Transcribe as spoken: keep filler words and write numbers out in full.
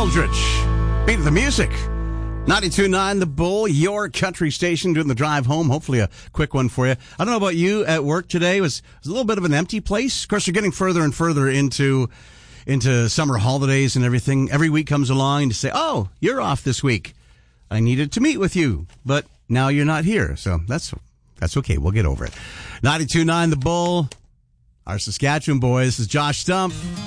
Eldritch. Beat of the music. ninety-two point nine The Bull, your country station, doing the drive home. Hopefully a quick one for you. I don't know about you at work today. It was, it was a little bit of an empty place. Of course, you're getting further and further into into summer holidays and everything. Every week comes along to say, oh, you're off this week. I needed to meet with you, but now you're not here. So that's that's okay. We'll get over it. ninety-two point nine The Bull, our Saskatchewan boys. This is Josh Stump.